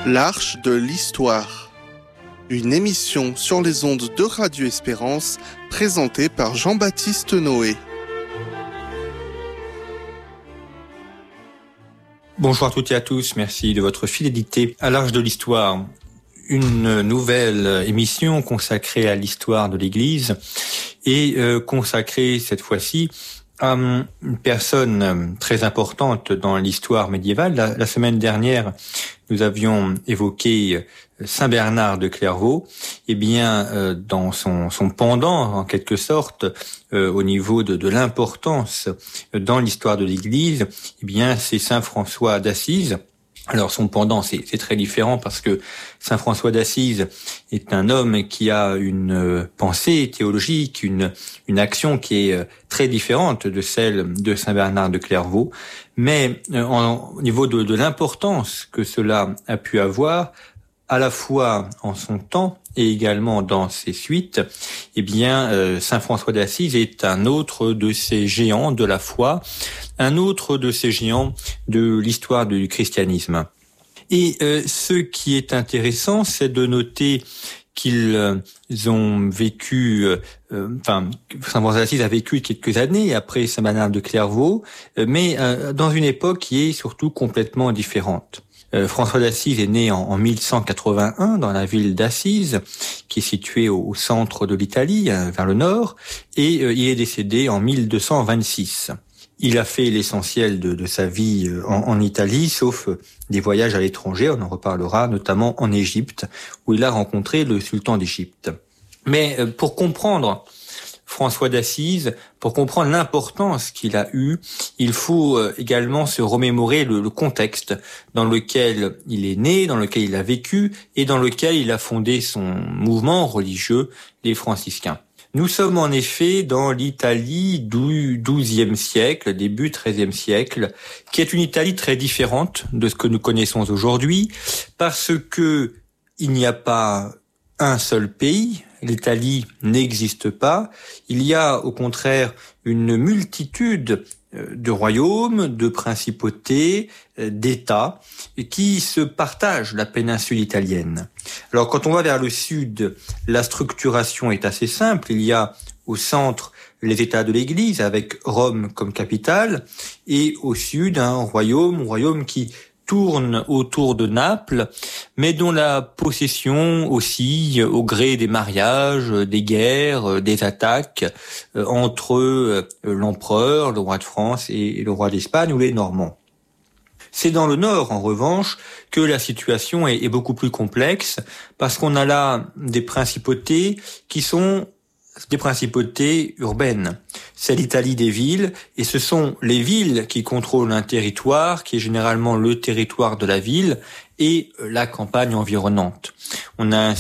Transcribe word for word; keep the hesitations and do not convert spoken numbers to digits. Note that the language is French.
L'Arche de l'Histoire. Une émission sur les ondes de Radio Espérance, présentée par Jean-Baptiste Noé. Bonjour à toutes et à tous, merci de votre fidélité à l'Arche de l'Histoire. Une nouvelle émission consacrée à l'histoire de l'Église et euh, consacrée cette fois-ci à une personne très importante dans l'histoire médiévale. La, la semaine dernière, nous avions évoqué Saint Bernard de Clairvaux. Eh bien, euh, dans son, son pendant, en quelque sorte, euh, au niveau de, de l'importance dans l'histoire de l'Église, eh bien, c'est Saint François d'Assise. Alors son pendant, c'est, c'est très différent parce que Saint François d'Assise est un homme qui a une euh, pensée théologique, une, une action qui est euh, très différente de celle de Saint Bernard de Clairvaux. Mais euh, en, au niveau de, de l'importance que cela a pu avoir, à la fois en son temps et également dans ses suites, eh bien, euh, Saint François d'Assise est un autre de ces géants de la foi, un autre de ces géants de l'histoire du christianisme. Et euh, ce qui est intéressant, c'est de noter qu'ils euh, ont vécu, euh, enfin, Saint François d'Assise a vécu quelques années après Saint Bernard de Clairvaux, euh, mais euh, dans une époque qui est surtout complètement différente. Euh, François d'Assise est né en, en mille cent quatre-vingt-un dans la ville d'Assise, qui est située au, au centre de l'Italie, euh, vers le nord, et euh, il est décédé en mille deux cent vingt-six. Il a fait l'essentiel de, de sa vie euh, en, en Italie, sauf euh, des voyages à l'étranger, on en reparlera, notamment en Égypte, où il a rencontré le sultan d'Égypte. Mais euh, pour comprendre François d'Assise, pour comprendre l'importance qu'il a eue, il faut également se remémorer le, le contexte dans lequel il est né, dans lequel il a vécu et dans lequel il a fondé son mouvement religieux, les franciscains. Nous sommes en effet dans l'Italie du douzième siècle, début treizième siècle, qui est une Italie très différente de ce que nous connaissons aujourd'hui, parce que il n'y a pas un seul pays, l'Italie n'existe pas. Il y a au contraire une multitude de royaumes, de principautés, d'États qui se partagent la péninsule italienne. Alors quand on va vers le sud, la structuration est assez simple. Il y a au centre les États de l'Église avec Rome comme capitale et au sud un royaume, un royaume qui tourne autour de Naples, mais dont la possession oscille au gré des mariages, des guerres, des attaques euh, entre euh, l'empereur, le roi de France et le roi d'Espagne ou les Normands. C'est dans le nord, en revanche, que la situation est, est beaucoup plus complexe, parce qu'on a là des principautés qui sont des principautés urbaines. C'est l'Italie des villes, et ce sont les villes qui contrôlent un territoire, qui est généralement le territoire de la ville, et la campagne environnante. On a